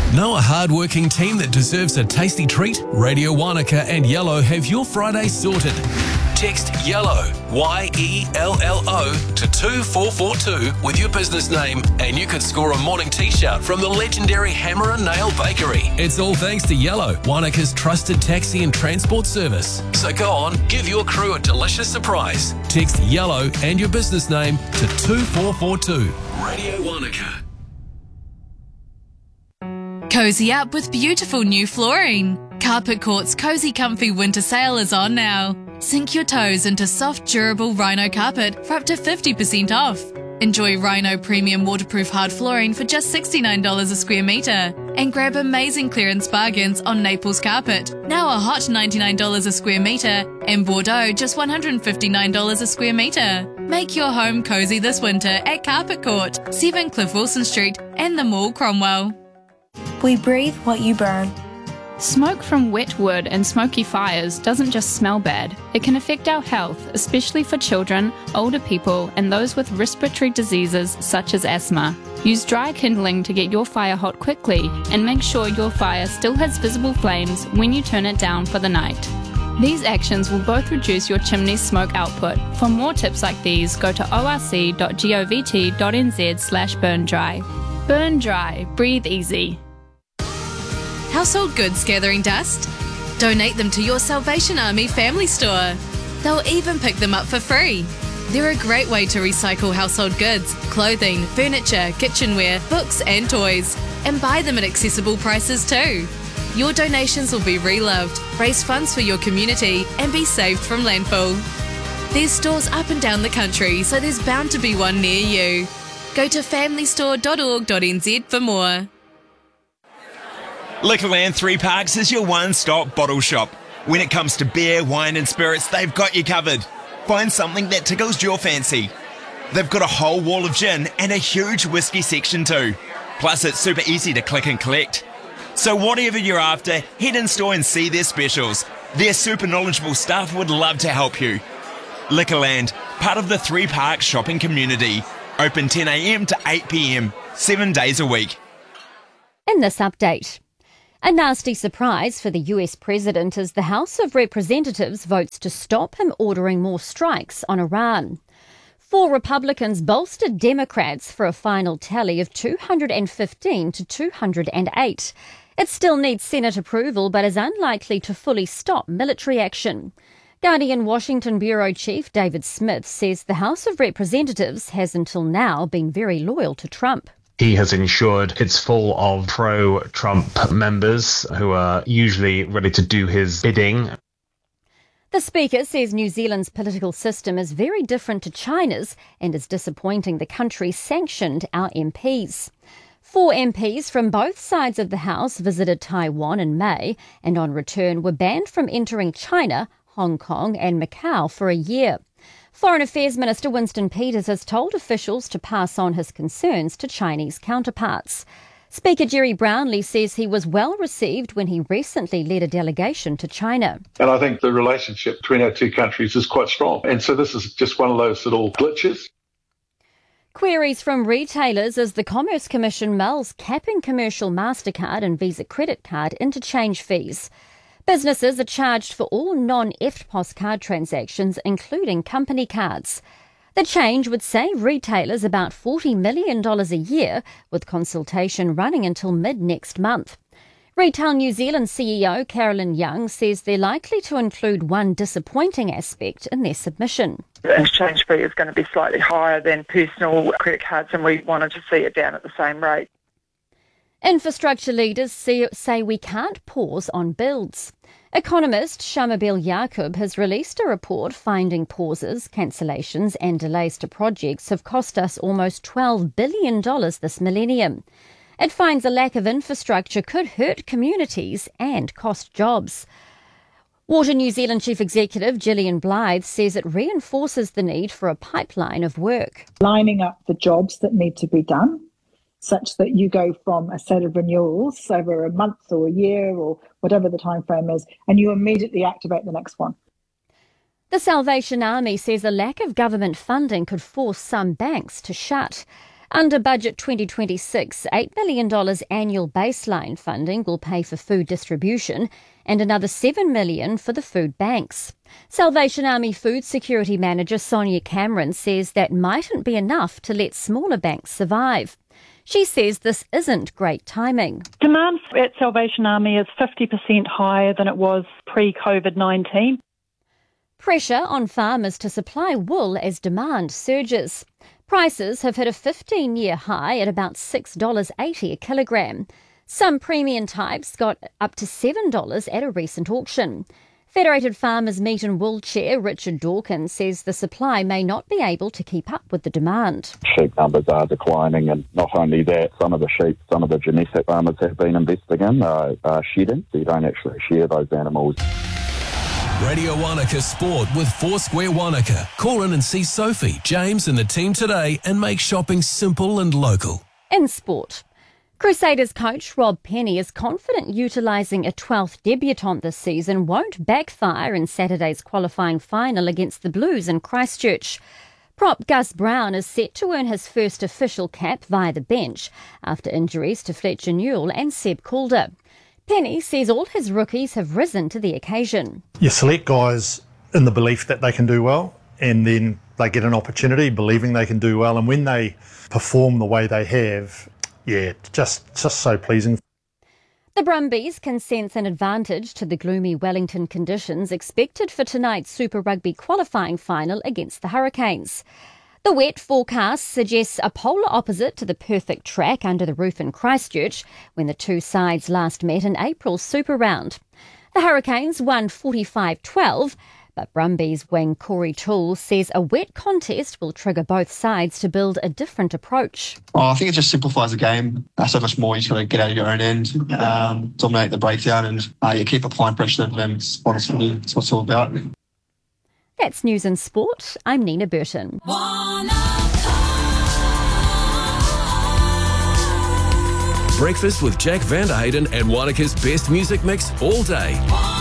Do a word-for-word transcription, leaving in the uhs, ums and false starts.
Know a hard-working team that deserves a tasty treat? Radio Wanaka and Yellow have your Friday sorted. Text YELLOW, Y E L L O, to two four four two with your business name and you could score a morning t-shirt from the legendary Hammer and Nail Bakery. It's all thanks to Yellow, Wanaka's trusted taxi and transport service. So go on, give your crew a delicious surprise. Text YELLOW and your business name to two four four two. Radio Wanaka. Cozy up with beautiful new flooring. Carpet Court's Cozy Comfy Winter Sale is on now. Sink your toes into soft, durable Rhino carpet for up to fifty percent off. Enjoy Rhino Premium Waterproof Hard Flooring for just sixty-nine dollars a square metre. And grab amazing clearance bargains on Naples Carpet, now a hot ninety-nine dollars a square metre, and Bordeaux just one hundred fifty-nine dollars a square metre. Make your home cozy this winter at Carpet Court, seven Cliff Wilson Street and the Mall, Cromwell. We breathe what you burn. Smoke from wet wood and smoky fires doesn't just smell bad. It can affect our health, especially for children, older people, and those with respiratory diseases such as asthma. Use dry kindling to get your fire hot quickly and make sure your fire still has visible flames when you turn it down for the night. These actions will both reduce your chimney's smoke output. For more tips like these, go to orc.govt.nz slash burn dry. Burn dry, breathe easy. Household goods gathering dust? Donate them to your Salvation Army family store. They'll even pick them up for free. They're a great way to recycle household goods, clothing, furniture, kitchenware, books and toys, and buy them at accessible prices too. Your donations will be reloved, raise funds for your community, and be saved from landfill. There's stores up and down the country, so there's bound to be one near you. Go to family store dot org dot n z for more. Liquorland Three Parks is your one-stop bottle shop. When it comes to beer, wine and spirits, they've got you covered. Find something that tickles your fancy. They've got a whole wall of gin and a huge whiskey section too. Plus it's super easy to click and collect. So whatever you're after, head in store and see their specials. Their super knowledgeable staff would love to help you. Liquorland, part of the Three Parks shopping community. Open ten a m to eight p m, seven days a week. In this update, a nasty surprise for the U S president as the House of Representatives votes to stop him ordering more strikes on Iran. Four Republicans bolstered Democrats for a final tally of two hundred fifteen to two hundred eight. It still needs Senate approval but is unlikely to fully stop military action. Guardian Washington Bureau Chief David Smith says the House of Representatives has until now been very loyal to Trump. He has ensured it's full of pro-Trump members who are usually ready to do his bidding. The Speaker says New Zealand's political system is very different to China's and is disappointing the country sanctioned our M Ps. Four M Ps from both sides of the House visited Taiwan in May and on return were banned from entering China, Hong Kong and Macau for a year. Foreign Affairs Minister Winston Peters has told officials to pass on his concerns to Chinese counterparts. Speaker Jerry Brownlee says he was well received when he recently led a delegation to China. And I think the relationship between our two countries is quite strong. And so this is just one of those little glitches. Queries from retailers as the Commerce Commission mulls capping commercial MasterCard and Visa credit card interchange fees. Businesses are charged for all non-E F T P O S card transactions, including company cards. The change would save retailers about forty million dollars a year, with consultation running until mid-next month. Retail New Zealand C E O Carolyn Young says they're likely to include one disappointing aspect in their submission. The exchange fee is going to be slightly higher than personal credit cards, and we wanted to see it down at the same rate. Infrastructure leaders say, say we can't pause on builds. Economist Shamabel Yaqub has released a report finding pauses, cancellations and delays to projects have cost us almost twelve billion dollars this millennium. It finds a lack of infrastructure could hurt communities and cost jobs. Water New Zealand Chief Executive Gillian Blythe says it reinforces the need for a pipeline of work. Lining up the jobs that need to be done, such that you go from a set of renewals over a month or a year or whatever the time frame is, and you immediately activate the next one. The Salvation Army says a lack of government funding could force some banks to shut. Under Budget twenty twenty-six, eight million dollars annual baseline funding will pay for food distribution and another seven million dollars for the food banks. Salvation Army Food Security Manager Sonia Cameron says that mightn't be enough to let smaller banks survive. She says this isn't great timing. Demand at Salvation Army is fifty percent higher than it was pre-COVID nineteen. Pressure on farmers to supply wool as demand surges. Prices have hit a fifteen-year high at about six dollars eighty a kilogram. Some premium types got up to seven dollars at a recent auction. Federated Farmers Meat and Wool Chair Richard Dawkins says the supply may not be able to keep up with the demand. Sheep numbers are declining, and not only that, some of the sheep, some of the genetic farmers have been investing in are, are shedding, so you don't actually shear those animals. Radio Wanaka Sport with Foursquare Wanaka. Call in and see Sophie, James and the team today and make shopping simple and local. In sport, Crusaders coach Rob Penny is confident utilising a twelfth debutant this season won't backfire in Saturday's qualifying final against the Blues in Christchurch. Prop Gus Brown is set to earn his first official cap via the bench after injuries to Fletcher Newell and Seb Calder. Penny says all his rookies have risen to the occasion. You select guys in the belief that they can do well, and then they get an opportunity believing they can do well, and when they perform the way they have, yeah, just just so pleasing. The Brumbies can sense an advantage to the gloomy Wellington conditions expected for tonight's Super Rugby qualifying final against the Hurricanes. The wet forecast suggests a polar opposite to the perfect track under the roof in Christchurch when the two sides last met in April's Super Round. The Hurricanes won forty-five twelve, but Brumbies wing Corey Toole says a wet contest will trigger both sides to build a different approach. Oh, I think it just simplifies the game. Uh, so much more you just got to get out of your own end, um, dominate the breakdown, and uh, you keep applying pressure to them. It's honestly it's what it's all about. That's News and Sport. I'm Nina Burton. Breakfast with Jack Van Hayden and Wanaka's best music mix all day.